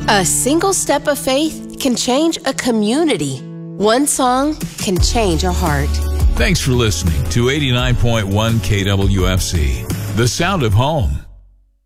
A single step of faith can change a community. One song can change a heart. Thanks for listening to 89.1 KWFC, the sound of home.